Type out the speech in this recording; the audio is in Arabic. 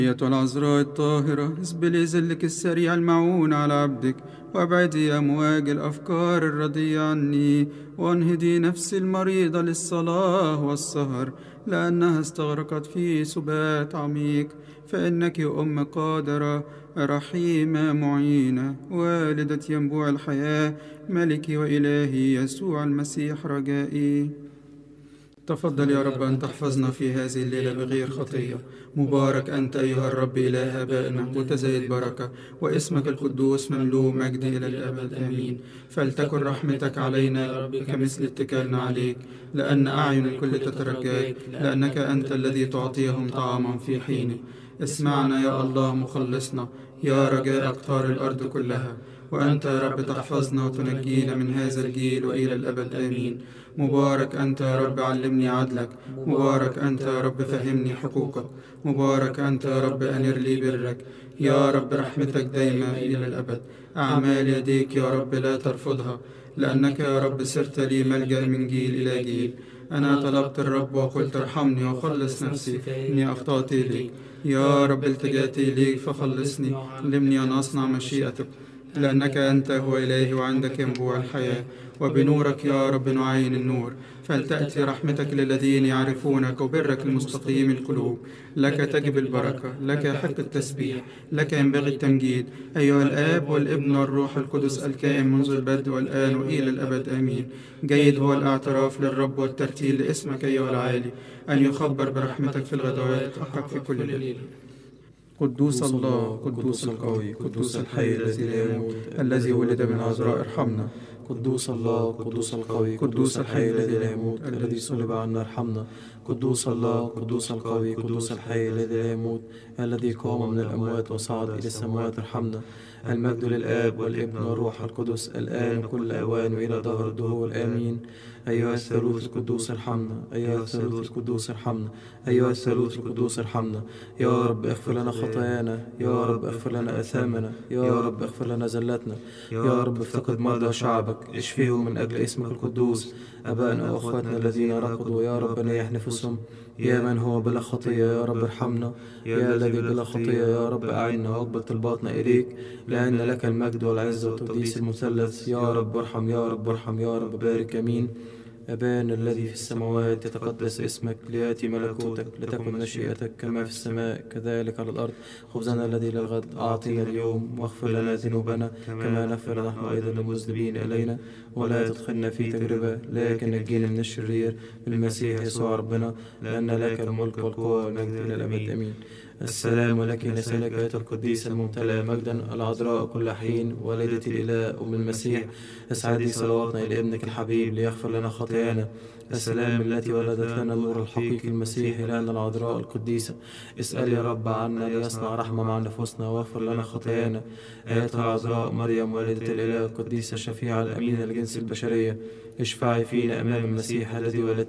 أيتها العذراء الطاهرة، اسبلي ظلك السريع المعون على عبدك، وابعدي أمواج الأفكار الردية عني، وانهدي نفسي المريضة للصلاة والسهر، لأنها استغرقت في سبات عميق. فإنك أم قادرة رحيمة معينة، والدة ينبوع الحياة، ملكي وإلهي يسوع المسيح رجائي. تفضل يا رب أن تحفظنا في هذه الليلة بغير خطية. مبارك أنت أيها الرب إله آبائنا، متزايد بركة، واسمك القدوس مملوء مجد إلى الأبد آمين. فلتكن رحمتك علينا يا رب كمثل اتكالنا عليك، لأن أعين الكل تترجاك، لأنك أنت الذي تعطيهم طعاما في حينه. اسمعنا يا الله مخلصنا، يا رجاء أقطار الأرض كلها، وأنت يا رب تحفظنا وتنجينا من هذا الجيل وإلى الأبد آمين. مبارك أنت يا رب علمني عدلك، مبارك أنت يا رب فهمني حقوقك، مبارك أنت يا رب أنر لي برك، يا رب رحمتك دايما إلى الأبد. أعمال يديك يا رب لا ترفضها، لأنك يا رب صرت لي ملجأ من جيل إلى جيل. أنا طلبت الرب وقلت ارحمني وخلص نفسي، إني أخطأت إليك. يا رب التجأت إليك فخلصني، علمني أن أصنع مشيئتك، لأنك أنت هو إلهي وعندك ينبوع الحياة، وبنورك يا رب نعين النور. فلتأتي رحمتك للذين يعرفونك، وبرك المستقيم القلوب. لك تجب البركة، لك يحق التسبيح، لك ينبغي التمجيد، أيها الآب والابن والروح القدس الكائن منذ البدء والآن وإلى الأبد آمين. جيد هو الاعتراف للرب والترتيل لاسمك أيها العالي، أن يخبر برحمتك في الغدوات وحق في كل ليلة. قدوس الله، قدوس القوي، قدوس الحي الذي لا يموت، الذي ولد من عذراء ارحمنا. قدوس الله، قدوس القوي، قدوس الحي الذي لا يموت، الذي صلب عنا ارحمنا. قدوس الله، قدوس القوي، قدوس الحي الذي لا يموت، الذي قام من الأموات وصعد إلى السماوات ارحمنا. المجد للآب والابن والروح القدس، الآن وكل أوان وإلى دهر الدهور آمين. أيها الثالوث القدوس ارحمنا، أيها الثالوث القدوس ارحمنا، أيها الثالوث القدوس ارحمنا. يا رب اغفر لنا خطايانا، يا رب اغفر لنا آثامنا، يا رب اغفر لنا زلتنا، يا رب افتقد مرضى شعبك، اشفيهم من أجل اسمك القدوس. أبائنا وأخواتنا الذين رقدوا، يا رب نيح نفسهم. يا من هو بلا خطية يا رب ارحمنا، يا الذي بلا خطية يا رب أعنا واقبل طلباتنا إليك، لأن لك المجد والعزة والتقديس المثلث. يا رب ارحم، يا رب ارحم، يا رب بارك آمين. أبانا الذي في السماوات، يتقدس اسمك، ليأتي ملكوتك، لتكن مشيئتك كما في السماء كذلك على الأرض. خبزنا الذي للغد أعطينا اليوم، واغفر لنا ذنوبنا كما نغفر نحن أيضا للمذنبين إلينا، ولا تدخلنا في تجربة لكن نجينا من الشرير، بالمسيح يسوع ربنا، لأن لك الملك والقوة والمجد إلى الأبد آمين. السلام لك نسألك أيتها القديسة الممتلئة مجدا، العذراء كل حين، والدة الإله أم المسيح، اسعدي صلواتنا إلى ابنك الحبيب ليغفر لنا خطايانا. السلام التي ولدت لنا النور الحقيقي المسيح إلهنا العذراء القديسة، اسأل يا رب عنا ليصنع رحمة مع نفوسنا واغفر لنا خطايانا. أيتها العذراء مريم والدة الإله القديسة الشفيعة الأمينة لجنس البشرية، اشفعي فينا أمام المسيح الذي ولدت